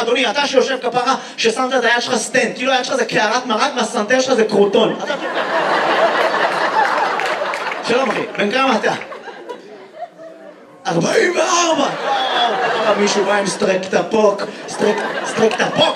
אדוני, אתה שיושב כפרה, ששמת את היד שלך סטנד, כאילו היד שלך זה קערת מרק והסנטר שלך זה קרוטון. שלום אחי, בן כמה אתה? 44! מישהו בא עם סטרקטפוק, סטרקטפוק,